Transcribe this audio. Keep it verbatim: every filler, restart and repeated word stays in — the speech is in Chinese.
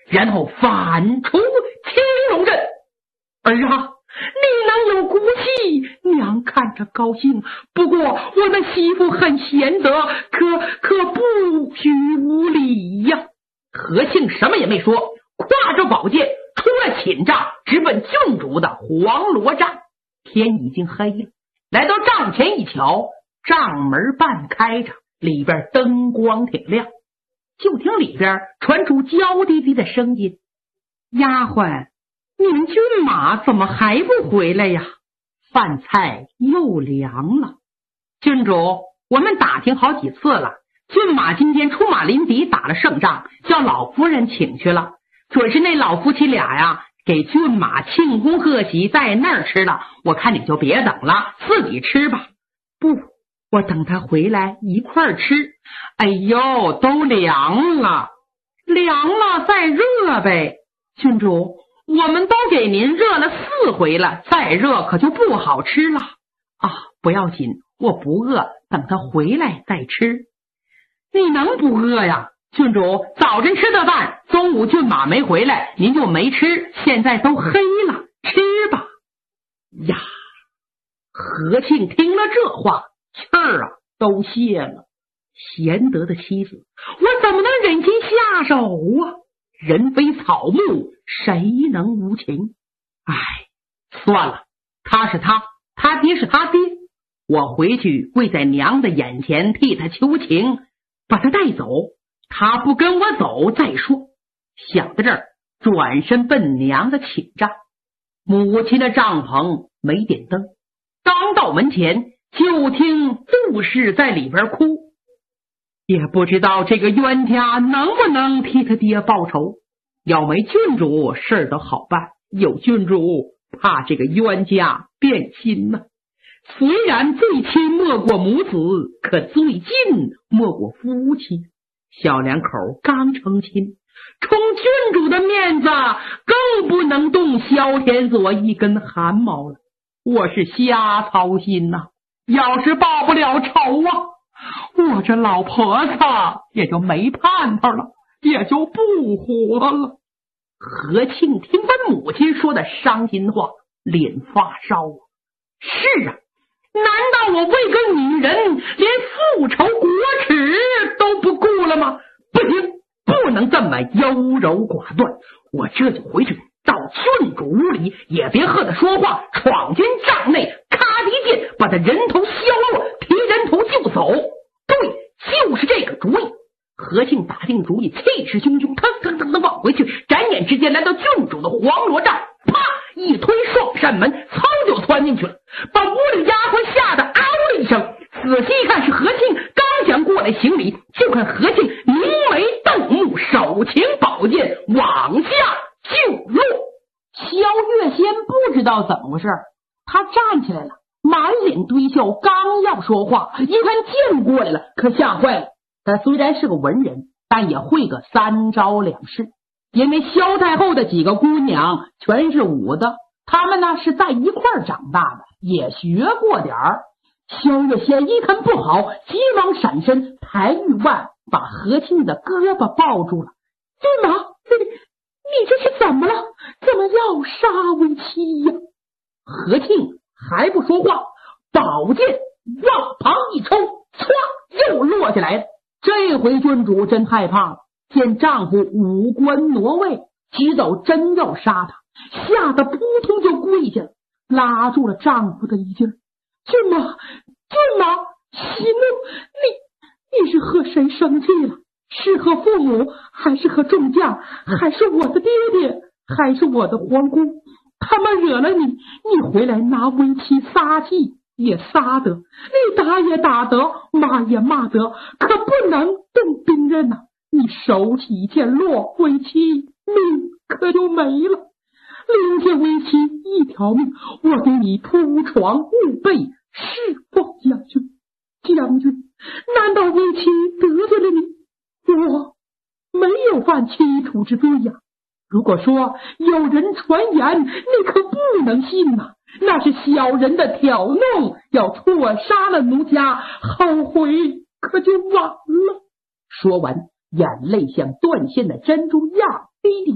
然后返出青龙镇。儿啊，你能有骨气，娘看着高兴。不过我的媳妇很贤德，可可不许无礼呀。何庆什么也没说，挎着宝剑出了寝帐，直奔郡主的黄罗帐。天已经黑了，来到帐前一瞧，帐门半开着，里边灯光挺亮。就听里边传出娇滴滴的声音：丫鬟，你们骏马怎么还不回来呀？饭菜又凉了。郡主，我们打听好几次了，骏马今天出马临敌，打了胜仗，叫老夫人请去了。准是那老夫妻俩呀，给骏马庆功贺喜，在那儿吃了。我看你就别等了，自己吃吧。不，我等他回来一块儿吃。哎呦，都凉了，凉了再热呗。郡主，我们都给您热了四回了，再热可就不好吃了啊！不要紧，我不饿，等他回来再吃。你能不饿呀？郡主，早晨吃的饭，中午骏马没回来，您就没吃，现在都黑了，吃吧。呀，何庆听了这话，气儿啊都泄了。贤德的妻子，我怎么能忍心下手啊？人非草木，谁能无情？哎，算了，他是他，他爹是他爹，我回去跪在娘的眼前替他求情，把他带走。他不跟我走再说。想到这儿，转身奔娘的寝帐。母亲的帐篷没点灯，刚到门前，就听杜氏在里边哭。也不知道这个冤家能不能替他爹报仇。要没郡主，事儿都好办；有郡主，怕这个冤家变心呢。虽然最亲莫过母子，可最近莫过夫妻。小两口刚成亲，冲郡主的面子，更不能动萧天佐一根汗毛了。我是瞎操心呐、啊，要是报不了仇啊，我这老婆子也就没盼头了，也就不活了。何庆听他母亲说的伤心话，脸发烧啊。是啊，难道我为个女人连复仇国耻都不顾了吗？不行，不能这么优柔寡断。我这就回去到郡主屋里，也别和他说话，闯进帐内，咔一剑把他人头削落，提人头就走。对，就是这个主意。何庆打定主意，气势汹汹，腾腾腾的往回去，转眼之间来到郡主的黄罗帐，啪一推双扇门，噌就窜进去了，把屋里丫鬟吓得嗷了一声。仔细一看是何庆，刚想过来行礼，就看何庆凝眉瞪目，手擎宝剑往下就落。萧月仙不知道怎么回事，他站起来了，满脸堆笑，刚要说话，一看剑过来了，可吓坏了。他虽然是个文人，但也会个三招两式，因为萧太后的几个姑娘全是武的，他们呢是在一块儿长大的，也学过点儿。萧月仙一看不好，急忙闪身，抬玉腕把何庆的胳膊抱住了。骏马，你你这是怎么了？怎么要杀为妻呀？何庆还不说话，宝剑往旁一抽，唰又落下来了。这回郡主真害怕了，见丈夫五官挪位，知道真要杀他，吓得扑通就跪下了，拉住了丈夫的衣襟。骏马，骏马，息怒，你你是和谁生气了？是和父母，还是和众将，还是我的爹爹，还是我的皇宫？他们惹了你，你回来拿为妻撒气也撒得，你打也打得，骂也骂得，可不能动兵刃呐、啊！你手起剑落，为妻命可就没了。领下为妻一条命，我给你铺床务被，释放将军。将军，难道为妻得罪了你？我没有犯欺徒之罪呀、啊。如果说有人传言，你可不能信呐、啊，那是小人的挑弄，要错杀了奴家，后悔可就晚了。说完，眼泪像断线的珍珠一样滴滴